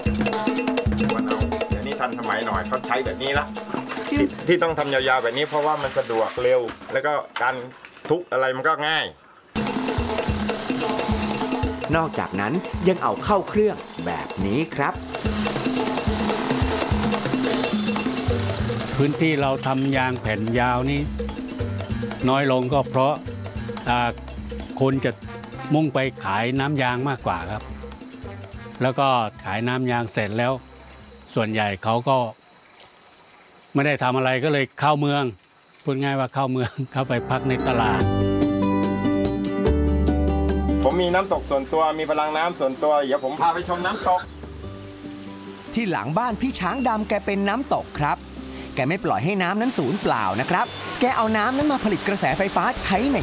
มันเอาเดี๋ยวนี้ทันสมัยหน่อยเขาใช้แบบนี้ละที่ต้องทำยาวๆแบบนี้เพราะว่ามันสะดวกเร็ว แล้วก็การทุบอะไรมันก็ง่ายนอกจากนั้นยังเอาเข้าเครื่องแบบนี้ครับพื้นที่เราทำยางแผ่นยาวนี่น้อยลงก็เพราะคนจะมุ่งไปขายน้ำยางมากกว่าครับ แล้วก็ขายน้ำยางเสร็จแล้วส่วนใหญ่เขาก็ไม่ได้ทำอะไรก็เลยเข้าเมืองพูดง่ายว่าเข้าเมืองเข้าไปพักในตลาดผมมีน้ำตกส่วนตัวมีพลังน้ำส่วนตัวเดี๋ยวผมพาไปชมน้ำตกที่หลังบ้านพี่ช้างดำแกเป็นน้ำตกครับ แกไม่ปล่อยให้น้ำนั้นสูญเปล่านะครับ แกเอาน้ำนั้นมาผลิตกระแสไฟฟ้าใช้ใน